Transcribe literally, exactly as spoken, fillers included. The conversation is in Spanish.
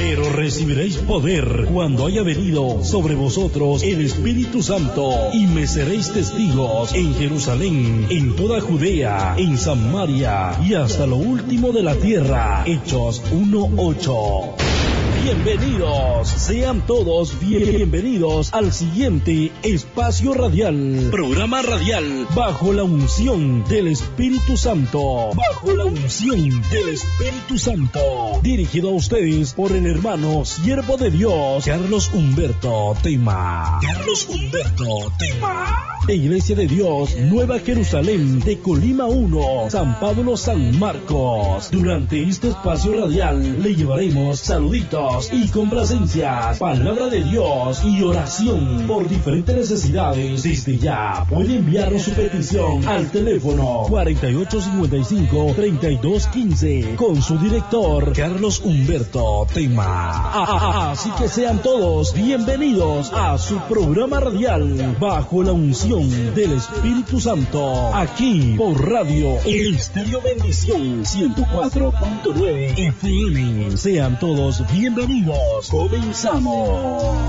pero recibiréis poder cuando haya venido sobre vosotros el Espíritu Santo, y me seréis testigos en Jerusalén, en toda Judea, en Samaria y hasta lo último de la tierra. Hechos uno ocho. Bienvenidos, sean todos bienvenidos al siguiente espacio radial, programa radial bajo la unción del Espíritu Santo, bajo la unción del Espíritu Santo, dirigido a ustedes por el hermano siervo de Dios, Carlos Humberto Tema, Carlos Humberto Tema, de Iglesia de Dios Nueva Jerusalén de Colima uno, San Pablo, San Marcos. Durante este espacio radial le llevaremos saluditos y complacencias, palabra de Dios y oración por diferentes necesidades. Desde ya puede enviarnos su petición al teléfono cuarenta y ocho cincuenta y cinco, treinta y dos quince con su director Carlos Humberto Tema. Así que sean todos bienvenidos a su programa radial bajo la unción del Espíritu Santo, aquí por Radio El Estéreo Bendición ciento cuatro punto nueve F M. Sean todos bienvenidos. Comenzamos.